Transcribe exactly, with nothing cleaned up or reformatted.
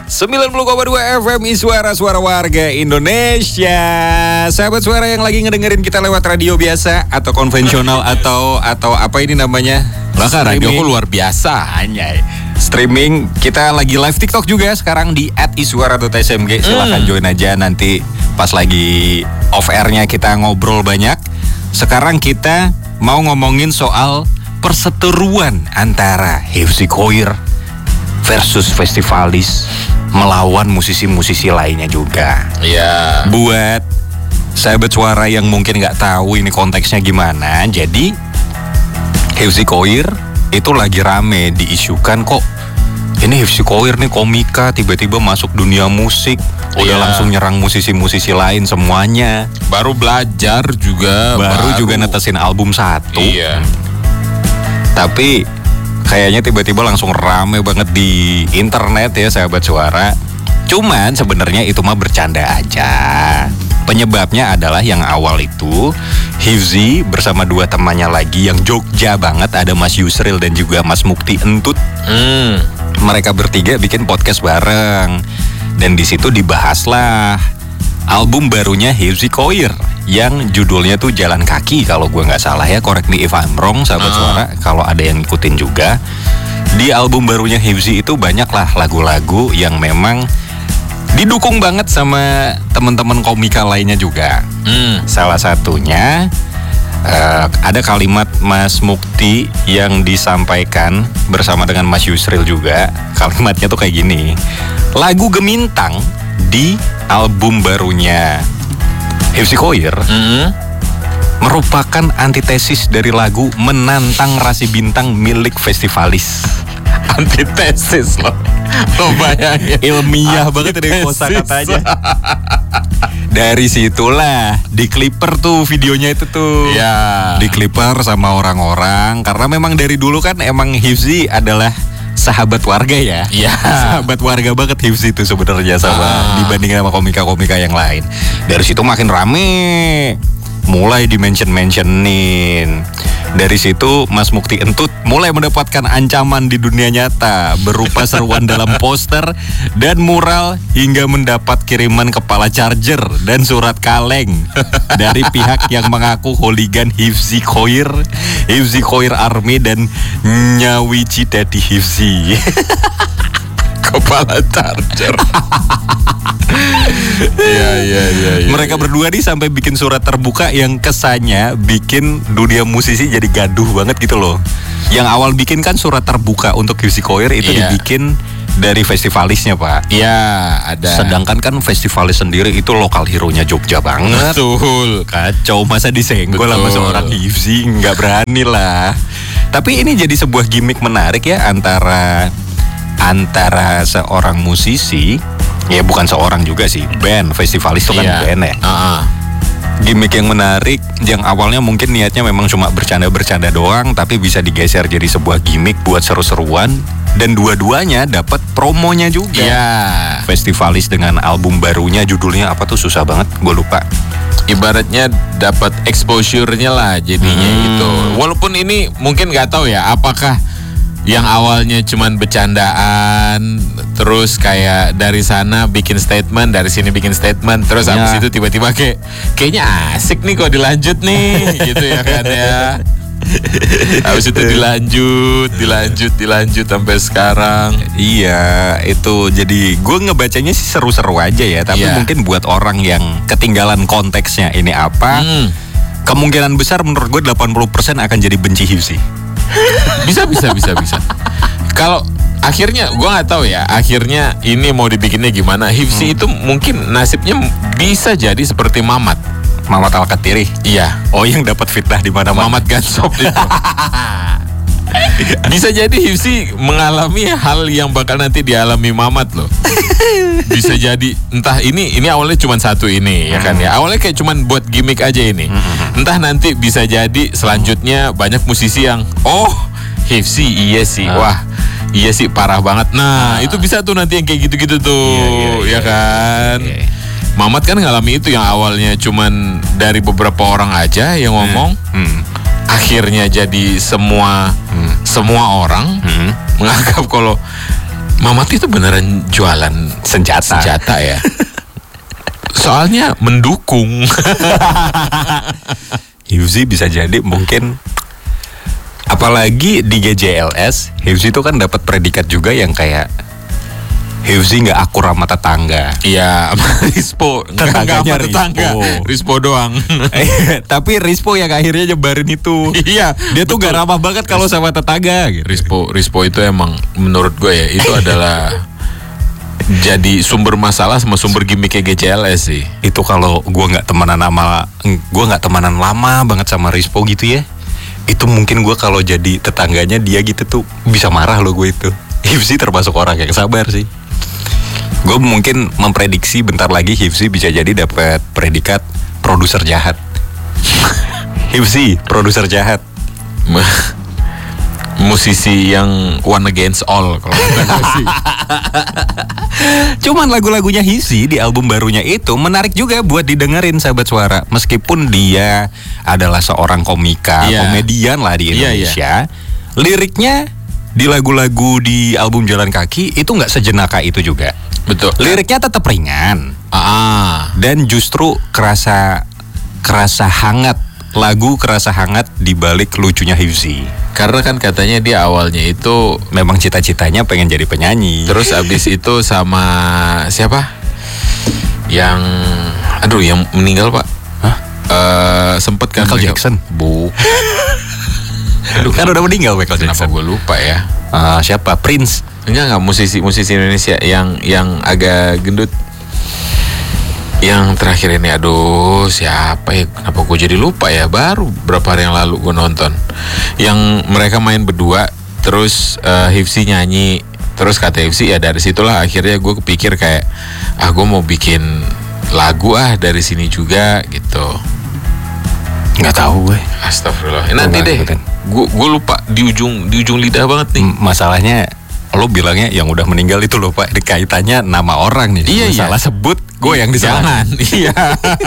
sembilan puluh koma dua F M I Suara Suara Warga Indonesia. Sahabat suara yang lagi ngedengerin kita lewat radio biasa atau konvensional atau atau apa ini namanya? Lah kan radioku luar biasa. Anjay. Streaming kita lagi live TikTok juga sekarang di at isuara dot s m g. Silahkan hmm. join aja nanti pas lagi off airnya kita ngobrol banyak. Sekarang kita mau ngomongin soal perseteruan antara Hifzy Choir versus Festivalis melawan musisi-musisi lainnya juga. Iya. Buat sahabat suara yang mungkin nggak tahu ini konteksnya gimana, jadi Hifzy Choir itu lagi rame diisukan kok. Ini Hifzy Choir nih komika tiba-tiba masuk dunia musik, udah Iya. langsung nyerang musisi-musisi lain semuanya. Baru belajar juga. Baru, baru juga netesin album satu. Iya. Tapi kayaknya tiba-tiba langsung rame banget di internet ya sahabat suara. Cuman sebenarnya itu mah bercanda aja. Penyebabnya adalah yang awal itu Hifzy bersama dua temannya lagi yang Jogja banget, ada Mas Yusril dan juga Mas Mukti Entut. Hmm. Mereka bertiga bikin podcast bareng dan di situ dibahaslah album barunya Hifzy Choir yang judulnya tuh Jalan Kaki kalau gue nggak salah ya, correct me if I'm wrong sahabat uh. suara kalau ada yang ngikutin juga. Di album barunya Hifzy itu banyak lah lagu-lagu yang memang didukung banget sama teman-teman komika lainnya juga. Hmm. Salah satunya uh, ada kalimat Mas Mukti yang disampaikan bersama dengan Mas Yusril juga. Kalimatnya tuh kayak gini. Lagu Gemintang di album barunya Hifzy Choir Mm-hmm. merupakan antitesis dari lagu Menantang Rasi Bintang milik Festivalis. Antitesis loh. Lo bayangin. Ilmiah banget dari kosakatanya. Dari situlah di Clipper tuh videonya itu tuh. Ya. Di Clipper sama orang-orang karena memang dari dulu kan emang Hifzy adalah sahabat warga ya. Iya. Sahabat warga banget Hifzy itu sebenarnya sama Ah. dibandingin sama komika-komika yang lain. Dari situ makin rame. Mulai di-mention-mentionin. Dari situ Mas Mukti Entut mulai mendapatkan ancaman di dunia nyata berupa seruan dalam poster dan mural hingga mendapat kiriman kepala charger dan surat kaleng dari pihak yang mengaku hooligan Hifzy Choir, Hifzy Choir Army dan Nyawici Daddy Hifzy. Kepala charger. Iya iya iya. Mereka berdua nih sampai bikin surat terbuka yang kesannya bikin dunia musisi jadi gaduh banget gitu loh. Yang awal bikin kan surat terbuka untuk Hifzy Choir itu Iya. dibikin dari Festivalisnya Pak. Iya ada. Sedangkan kan Festivalis sendiri itu lokal hero-nya Jogja banget. Betul. Kacau, masa disenggol sama Betul. seorang Hifzy, nggak berani lah. Tapi ini jadi sebuah gimmick menarik ya antara antara seorang musisi, ya bukan seorang juga sih, band. Festivalis itu kan Iya. band ya. Uh-uh. Gimmick yang menarik, yang awalnya mungkin niatnya memang cuma bercanda-bercanda doang, tapi bisa digeser jadi sebuah gimmick buat seru-seruan. Dan dua-duanya dapat promonya juga. Iya. Festivalis dengan album barunya, judulnya apa tuh susah banget, gue lupa. Ibaratnya dapat exposure-nya lah jadinya Hmm. gitu. Walaupun ini mungkin nggak tahu ya apakah yang awalnya cuman bercandaan, terus kayak dari sana bikin statement, dari sini bikin statement, terus Ya. abis itu tiba-tiba kayak kayaknya asik nih kok dilanjut nih, gitu ya kan ya. Abis itu dilanjut, dilanjut, dilanjut sampai sekarang. Iya, itu jadi gue ngebacanya sih seru-seru aja ya. Tapi Iya. mungkin buat orang yang ketinggalan konteksnya ini apa, Hmm. kemungkinan besar menurut gue delapan puluh persen akan jadi benci Hifzy. Bisa bisa bisa bisa. Kalau akhirnya gue nggak tahu ya. Akhirnya ini mau dibikinnya gimana? Hifzy itu mungkin nasibnya bisa jadi seperti Mamat. Mamat Al-Katiri. Iya. Oh, yang dapat fitnah di mana-mana. Mamat Gansop itu. Bisa jadi Hifzy mengalami hal yang bakal nanti dialami Mamat loh. Bisa jadi entah ini ini awalnya cuma satu ini ya kan ya. Awalnya kayak cuma buat gimmick aja ini. Entah nanti bisa jadi selanjutnya banyak musisi yang oh Hifzy iya sih. Wah, iya sih parah banget. Nah, itu bisa tuh nanti yang kayak gitu-gitu tuh, Iya, iya, iya, ya kan. iya. Mamat kan ngalami itu yang awalnya cuman dari beberapa orang aja yang ngomong. Hmm. Akhirnya jadi semua Hmm. semua orang Hmm. menganggap kalau Mamat itu beneran jualan senjata. senjata ya. Soalnya mendukung. Hifzi bisa jadi mungkin, apalagi di G J L S, Hifzi itu kan dapat predikat juga yang kayak Hifzi nggak akur sama tetangga. Iya, Rispo. Tetangganya Nggak sama tetangga. Rispo. Rispo doang. Eh, tapi Rispo yang akhirnya nyebarin itu. Iya, Dia tuh betul. gak ramah banget kalau sama tetangga gitu. Rispo, Rispo itu emang menurut gue ya itu adalah jadi sumber masalah sama sumber gimmicknya G J L S sih. Itu kalau gua nggak temenan sama gua nggak temenan lama banget sama Rispo gitu ya. Itu mungkin gua kalau jadi tetangganya dia gitu tuh bisa marah loh gue itu. Hifzi termasuk orang yang sabar sih. Gue mungkin memprediksi bentar lagi Hifzi bisa jadi dapat predikat produser jahat. Hifzi produser jahat. Musisi yang one against all kalau kata sih. Cuman lagu-lagunya Hifzi di album barunya itu menarik juga buat didengerin sahabat suara. Meskipun dia adalah seorang komika, Iya. komedian lah di Iya, Indonesia, liriknya di lagu-lagu di album Jalan Kaki itu nggak sejenaka itu juga. Betul. Liriknya tetap ringan Ah, dan justru kerasa kerasa hangat. Lagu kerasa hangat di balik lucunya Hifzi. karena kan katanya dia awalnya itu Memang cita-citanya pengen jadi penyanyi. terus abis itu sama siapa? Yang aduh yang meninggal, Pak. Hah? Eh sempet kan Michael mereka- Jackson? Bu. Aduh, kan udah meninggal Michael Kenapa Jackson. gue lupa ya? Ah, siapa? Prince. Enggak enggak musisi musisi Indonesia yang yang agak gendut. Yang terakhir ini aduh siapa ya? Kenapa gue jadi lupa ya? Baru berapa hari yang lalu gue nonton. Yang mereka main berdua, terus eh, Hifzi nyanyi, terus kata Hifzi ya dari situlah akhirnya gue kepikir kayak ah gue mau bikin lagu ah dari sini juga gitu. Nggak tahu gue. Astagfirullah. Eh, nanti Nggak deh. ngikutin. Gue gue lupa di ujung di ujung lidah banget nih. M- Masalahnya lo bilangnya yang udah meninggal itu loh Pak, dikaitannya nama orang nih. Iya, iya. Salah sebut, gue yang disalahin. Jangan. Iya.